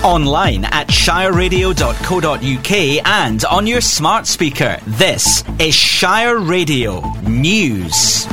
Online at shireradio.co.uk and on your smart speaker. This is Shire Radio News.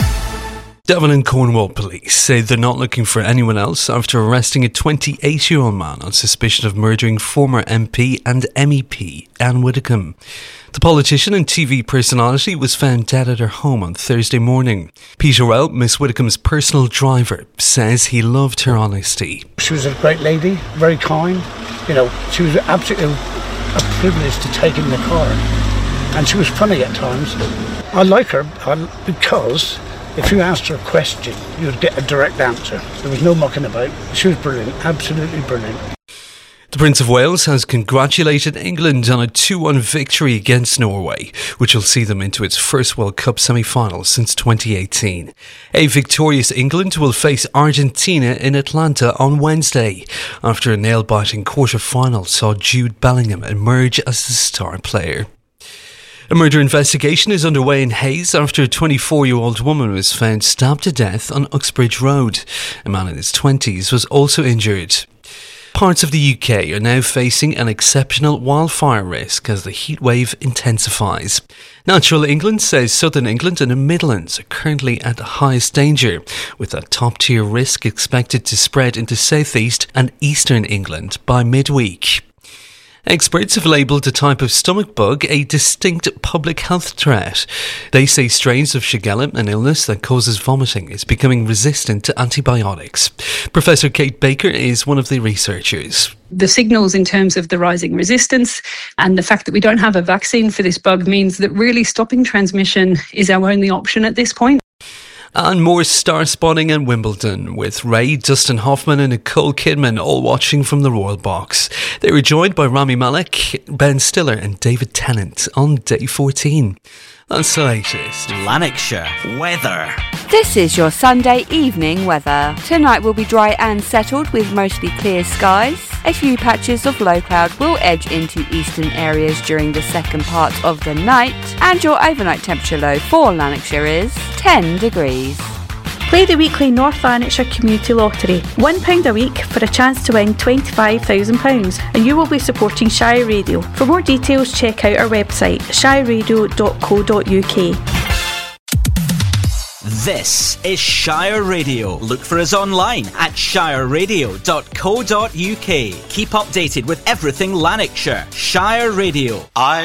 Devon and Cornwall police say they're not looking for anyone else after arresting a 28-year-old man on suspicion of murdering former MP and MEP Anne Widdecombe. The politician and TV personality was found dead at her home on Thursday morning. Peter Well, Miss Widdecombe's personal driver, says he loved her honesty. She was a great lady, very kind. She was absolutely a privilege to take in the car. And she was funny at times. I like her because if you asked her a question, you'd get a direct answer. There was no mucking about. She was brilliant, absolutely brilliant. The Prince of Wales has congratulated England on a 2-1 victory against Norway, which will see them into its first World Cup semi-final since 2018. A victorious England will face Argentina in Atlanta on Wednesday, after a nail-biting quarter-final saw Jude Bellingham emerge as the star player. A murder investigation is underway in Hayes after a 24-year-old woman was found stabbed to death on Uxbridge Road. A man in his 20s was also injured. Parts of the UK are now facing an exceptional wildfire risk as the heatwave intensifies. Natural England says southern England and the Midlands are currently at the highest danger, with that top-tier risk expected to spread into southeast and eastern England by midweek. Experts have labelled a type of stomach bug a distinct public health threat. They say strains of Shigella, an illness that causes vomiting, is becoming resistant to antibiotics. Professor Kate Baker is one of the researchers. The signals in terms of the rising resistance and the fact that we don't have a vaccine for this bug means that really stopping transmission is our only option at this point. And more star spotting in Wimbledon, with Ray, Dustin Hoffman and Nicole Kidman all watching from the Royal Box. They were joined by Rami Malek, Ben Stiller and David Tennant on day 14. That's the latest. Lanarkshire weather. This is your Sunday evening weather. Tonight will be dry and settled with mostly clear skies. A few patches of low cloud will edge into eastern areas during the second part of the night, and your overnight temperature low for Lanarkshire is 10 degrees. Play the weekly North Lanarkshire Community Lottery. £1 a week for a chance to win £25,000, and you will be supporting Shire Radio. For more details, check out our website, shireradio.co.uk. This is Shire Radio. Look for us online at shireradio.co.uk. Keep updated with everything Lanarkshire. Shire Radio.